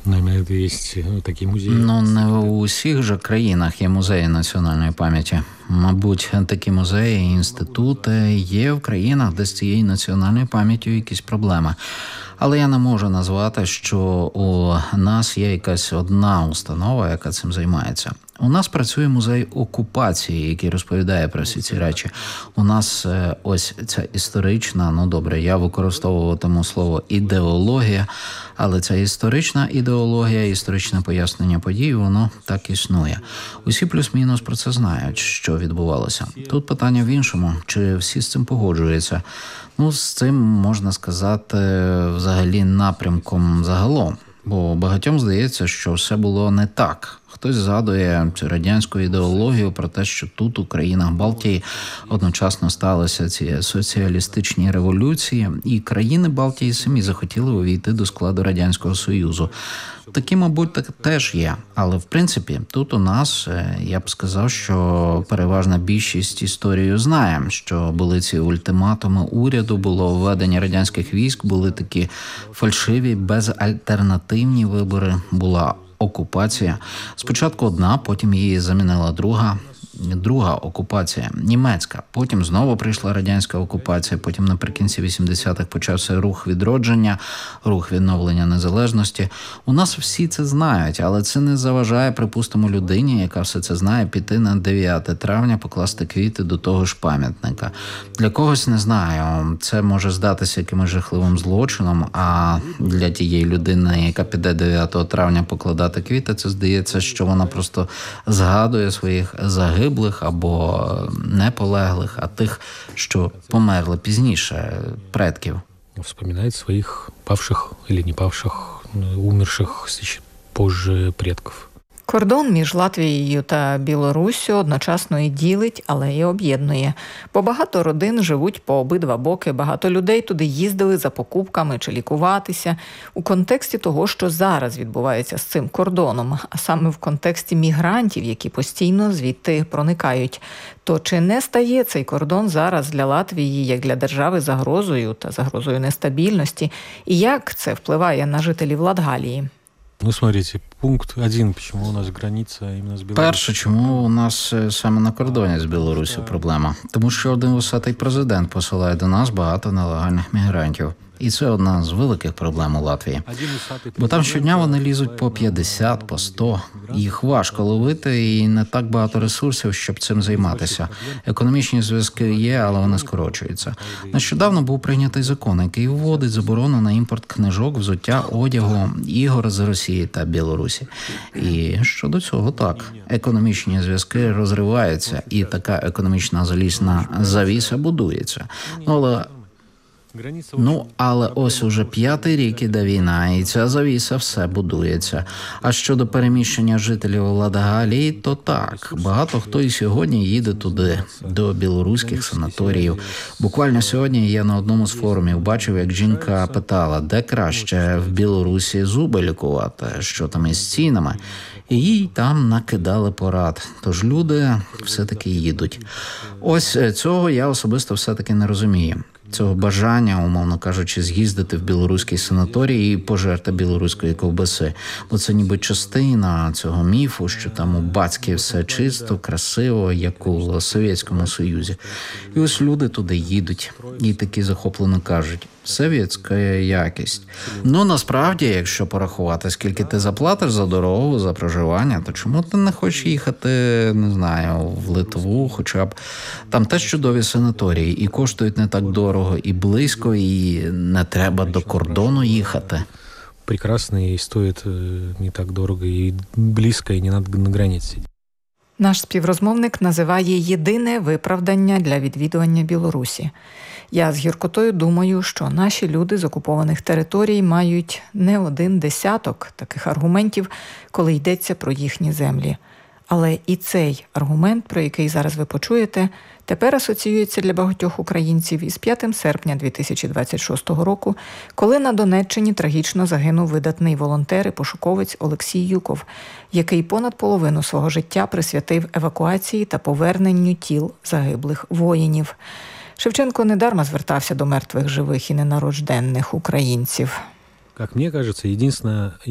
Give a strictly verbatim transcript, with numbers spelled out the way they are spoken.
Наверное, есть такі музеї. Ну, не у усіх же країнах є музеї національної пам'яті. Мабуть, такі музеї, інститути є в країнах, де з цією національною пам'яттю якісь проблеми. Але я не можу назвати, що у нас є якась одна установа, яка цим займається. У нас працює музей окупації, який розповідає про всі ці речі. У нас ось ця історична, ну добре, я використовуватиму слово ідеологія, але ця історична ідеологія, історичне пояснення подій, воно так існує. Усі плюс-мінус про це знають, що відбувалося. Тут питання в іншому, чи всі з цим погоджуються. Ну, з цим, можна сказати, взагалі напрямком загалом. Бо багатьом здається, що все було не так. Хтось згадує цю радянську ідеологію про те, що тут, у країнах Балтії, одночасно сталися ці соціалістичні революції, і країни Балтії самі захотіли увійти до складу Радянського Союзу. Такі, мабуть, так теж є. Але, в принципі, тут у нас, я б сказав, що переважна більшість історію знає, що були ці ультиматуми уряду, було введення радянських військ, були такі фальшиві, безальтернативні вибори, була окупація. Спочатку одна, потім її замінила друга. Друга окупація, німецька. Потім знову прийшла радянська окупація, потім наприкінці вісімдесятих почався рух відродження, рух відновлення незалежності. У нас всі це знають, але це не заважає, припустимо, людині, яка все це знає, піти на дев'яте травня, покласти квіти до того ж пам'ятника. Для когось, не знаю, це може здатися якимось жахливим злочином, а для тієї людини, яка піде дев'ятого травня покладати квіти, це здається, що вона просто згадує своїх загиблих, або неполеглих, а тих, що померли пізніше, предків. Вспоминает своих павших или не павших, умерших позже предків. Кордон між Латвією та Білоруссю одночасно і ділить, але і об'єднує. Бо багато родин живуть по обидва боки, багато людей туди їздили за покупками чи лікуватися. У контексті того, що зараз відбувається з цим кордоном, а саме в контексті мігрантів, які постійно звідти проникають. То чи не стає цей кордон зараз для Латвії, як для держави, загрозою та загрозою нестабільності? І як це впливає на жителів Латгалії? Ну, смотрите, пункт один, почему у нас границя іменно з Білорусі. Перше, чому у нас саме на кордоні з Білорусі проблема? Тому що один вусатий президент посилає до нас багато нелегальних мігрантів. І це одна з великих проблем у Латвії. Бо там щодня вони лізуть по п'ятдесят, по сто. Їх важко ловити і не так багато ресурсів, щоб цим займатися. Економічні зв'язки є, але вони скорочуються. Нещодавно був прийнятий закон, який вводить заборону на імпорт книжок, взуття, одягу, ігор з Росії та Білорусі. І щодо цього так. Економічні зв'язки розриваються, і така економічна залізна завіса будується. Ну, але Ну, але ось уже п'ятий рік іде війна, і ця завіса все будується. А щодо переміщення жителів Латгалії, то так. Багато хто і сьогодні їде туди, до білоруських санаторіїв. Буквально сьогодні я на одному з форумів бачив, як жінка питала, де краще в Білорусі зуби лікувати, що там із цінами. І їй там накидали порад. Тож люди все-таки їдуть. Ось цього я особисто все-таки не розумію. Цього бажання, умовно кажучи, з'їздити в білоруський санаторій і пожерти білоруської ковбаси. Бо це ніби частина цього міфу, що там у Бацькі все чисто, красиво, як у Совєтському Союзі. І ось люди туди їдуть і такі захоплено кажуть, совєтська якість. Ну, насправді, якщо порахувати, скільки ти заплатиш за дорогу, за проживання, то чому ти не хочеш їхати, не знаю, в Литву, хоча б там теж чудові санаторії, і коштують не так дорого, і близько, і не треба до кордону їхати. Прекрасно, і стоїть не так дорого, і близько, і не треба на границі сидіти. Наш співрозмовник називає єдине виправдання для відвідування Білорусі. Я з гіркотою думаю, що наші люди з окупованих територій мають не один десяток таких аргументів, коли йдеться про їхні землі. Але і цей аргумент, про який зараз ви почуєте, тепер асоціюється для багатьох українців із п'ятого серпня дві тисячі двадцять шостого року, коли на Донеччині трагічно загинув видатний волонтер і пошуковець Олексій Юков, який понад половину свого життя присвятив евакуації та поверненню тіл загиблих воїнів. Шевченко недарма звертався до мертвих живих і ненарожденних українців. Як мені кажеться, єдине